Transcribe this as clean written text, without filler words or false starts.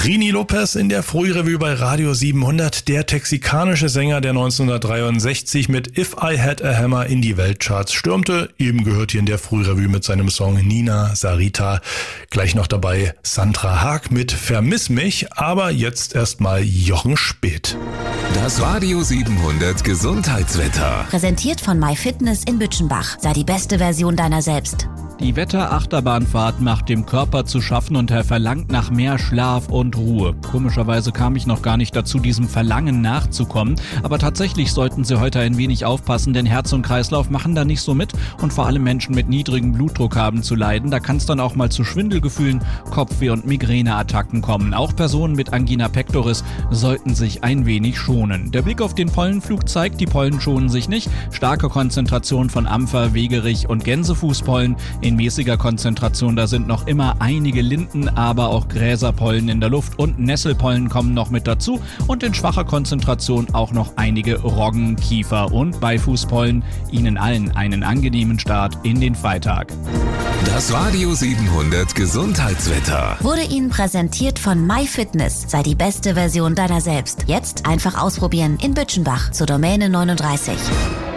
Rini Lopez in der Frührevue bei Radio 700, der texikanische Sänger, der 1963 mit If I Had a Hammer in die Weltcharts stürmte. Eben gehört hier in der Frührevue mit seinem Song Nina Sarita. Gleich noch dabei Sandra Haag mit Vermiss mich, aber jetzt erstmal Jochen Speth. Das Radio 700 Gesundheitswetter. Präsentiert von MyFitness in Bütchenbach. Sei die beste Version deiner selbst. Die Wetterachterbahnfahrt macht dem Körper zu schaffen und er verlangt nach mehr Schlaf und Ruhe. Komischerweise kam ich noch gar nicht dazu, diesem Verlangen nachzukommen. Aber tatsächlich sollten Sie heute ein wenig aufpassen, denn Herz und Kreislauf machen da nicht so mit. Und vor allem Menschen mit niedrigem Blutdruck haben zu leiden. Da kann es dann auch mal zu Schwindelgefühlen, Kopfweh und Migräneattacken kommen. Auch Personen mit Angina pectoris sollten sich ein wenig schonen. Der Blick auf den Pollenflug zeigt, die Pollen schonen sich nicht. Starke Konzentration von Ampfer, Wegerich und Gänsefußpollen. In mäßiger Konzentration, da sind noch immer einige Linden, aber auch Gräserpollen in der Luft und Nesselpollen kommen noch mit dazu und in schwacher Konzentration auch noch einige Roggen, Kiefer und Beifußpollen. Ihnen allen einen angenehmen Start in den Freitag. Das Radio 700 Gesundheitswetter Wurde Ihnen präsentiert von MyFitness. Sei die beste Version deiner selbst. Jetzt einfach ausprobieren in Bütchenbach zur Domäne 39.